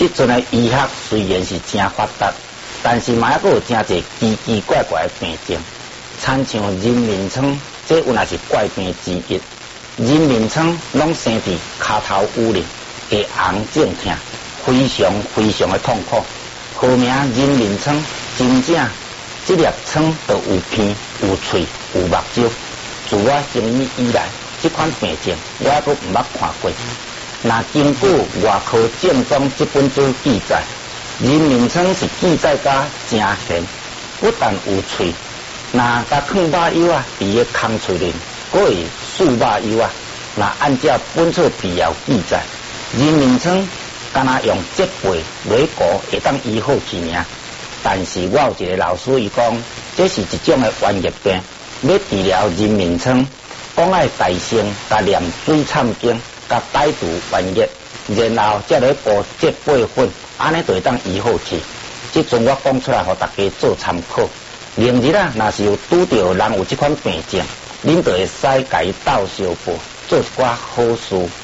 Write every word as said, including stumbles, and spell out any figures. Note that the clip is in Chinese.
即阵的医学虽然是真发达，但是嘛还阁有真侪奇奇怪怪的病症，亲像人面疮，这有也是怪病之一。人面疮拢生伫骹头有咧，会红肿痛，非常非常的痛苦。号名人面疮，真正这粒疮都有片、有喙、有目睭。自我生医以来，这款病症我还阁毋捌看过。那根据外科症状这本书记载，人面疮是记载甲真悬，不但有喙，那甲藏肉药啊，伫个空喙里，佫会漱肉药啊。那按照本册必要记载，人面疮敢若用折背蕊膏会当医好去尔。但是我有一个老师伊讲，这是一种的冤疫病，要治疗人面疮，讲爱大声甲念水忏经，甲歹除冤疫，然后才来补折背粉，安尼就会当医好去。即阵我讲出来，互大家做参考。明日啊，若是有拄到人有这款病症，恁就会使甲伊斗相报，做一寡好事。